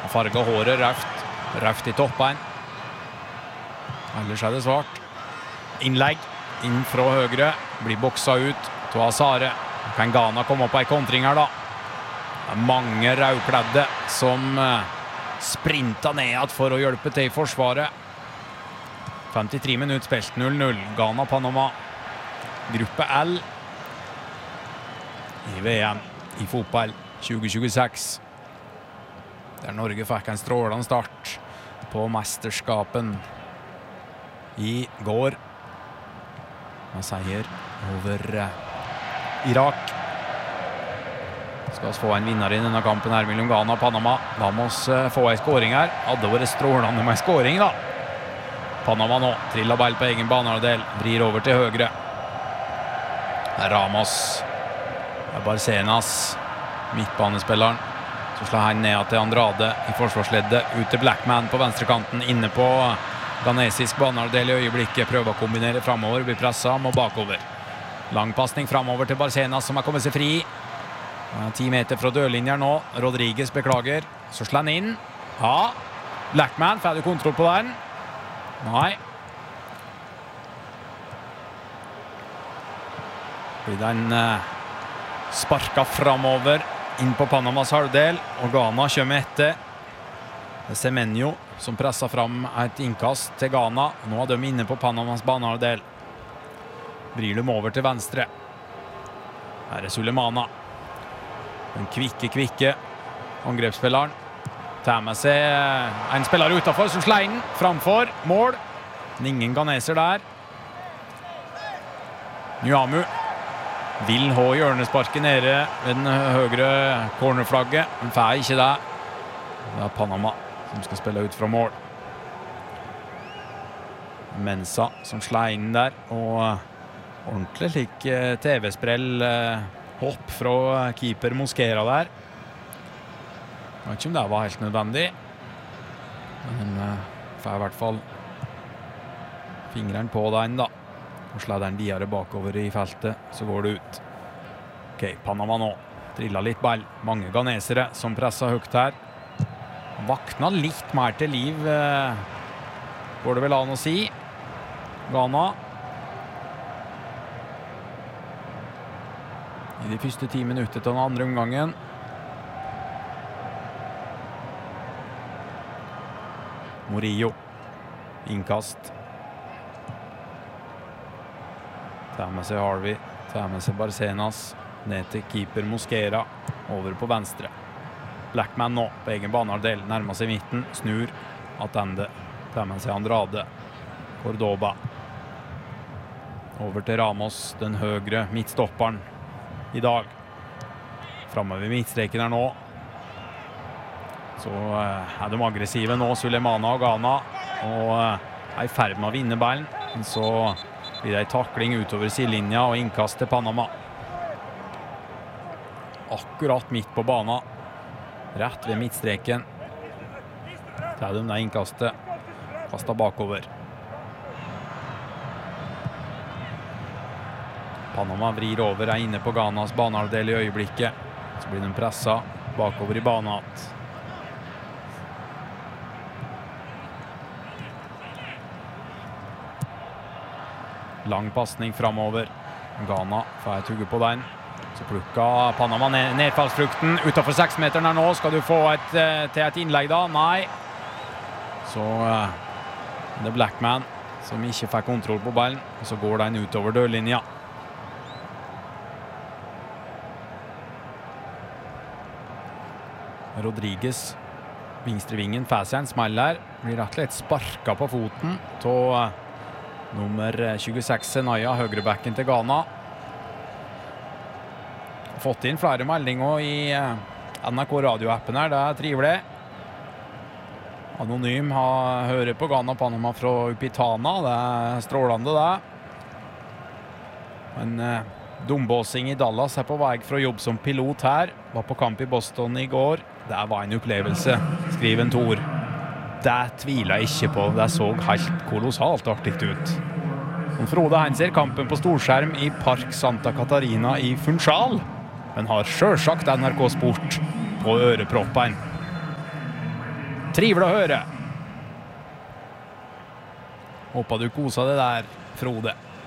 Farget håret røft I toppen. Ellers det svart. Innlegg, inn fra høyre, blir boksa ut. Toa Sare. Kan Ghana komme opp I kontring her da? Det mange rødkledde som sprinta ned for å hjelpe til I forsvaret. 53 minutter spilt 0-0. Ghana, Panama. Gruppe L I VM I fotball 2026. Der Norge fikk en strålende start på mesterskapen I går. Med seier over Irak. Skal vi få en vinner I denne kampen her mellom Ghana og Panama. Da må vi få en skåring her. Hadde vært strålende med skåring da. Panama nå, triller ball på egen banehalvdel, vrir over til høyre. Ramos, Barcenas, midtbanespilleren. Så slår han ned til Andrade I forsvarsleddet, ut til Blackman på venstrekanten, inne på ghanesisk banehalvdel I øyeblikket, prøver å kombinere fremover, blir presset, må bakover. Lang passning fremover til Barcenas, som har kommet seg fri. 10 meter fra dørlinjer nå, Rodriguez beklager, så slår han inn. Ja, Blackman, får du kontroll på den? Nei. Blir den sparket fremover inn på Panamas halvdel, og Ghana kommer etter. Det Semenyo som presser fram et innkast til Ghana. Nå de inne på Panamas banehalvdel. Vrir dem over til venstre. Her Sulemana. Den kvikke angrepsspilleren. Tar med seg en spiller utenfor som slår inn framfor mål. Ingen ghaneser der. Nyamu vil ha hjørnesparket nede ved den høyre cornerflagget, men får ikke det. Det Panama som skal spille ut fra mål. Mensa som slår inn der, og ordentlig lik TV-sprell hopp fra keeper Mosquera der. Jeg vet ikke om det var helt nødvendig, men får I hvert fall fingeren på den da, og slår den videre bakover I feltet, så går det ut. Ok, Panama nå, drillet litt ball, mange ghanesere som presset høyt her. Vakna litt mer til liv, går det vel an å si. Ghana. I de første 10 minutter til den andre omgangen. Morillo. Innkast. Tar med seg Harvey. Tar med seg Barcenas. Ned til keeper Mosquera. Over på venstre. Blackman nå på egen banehalvdel. Nærmer seg midten. Snur. Attende. Tar med seg Andrade. Cordoba. Over til Ramos. Den høyre midtstopperen I dag. Framme ved midtstreken her nå. Så de aggressive nå, Sulemana og Ghana, og I ferd med å vinne ballen. Så blir det en takling utover sidelinja og innkast til Panama. Akkurat midt på banen, rett ved midtstreken. Tar de det innkastet, kastet bakover. Panama vrir over, inne på Ghanas banehalvdel I øyeblikket. Så blir de presset bakover I banen. Lang passning fremover. Ghana får et hugge på den. Så plukket Panama nedfallsfrukten utenfor 6-meteren her nå. Skal du få til et innlegg da? Nei. Så det Blackman som ikke får kontroll på ballen. Og så går den utover dørlinja. Rodriguez, vingstrevingen, får seg en smell her. Blir rett og slett sparket på foten til nummer 26, Senaya, høyrebacken til Ghana. Fått inn flere meldinger I NRK radioappen her, det trivelig. Anonym hører på Ghana Panama fra Upitana, det strålende det. En dumbåsing I Dallas på vei fra jobb som pilot her. Var på kamp I Boston I går. Det var en opplevelse, skriver en Tor. Det tviler jeg ikke på, det så helt kolossalt artig ut. Frode han ser kampen på storskjerm I Park Santa Catarina I Funchal, men har selvsagt NRK Sport på øreproppen. Trivelig å høre. Håper du koset det der, Frode.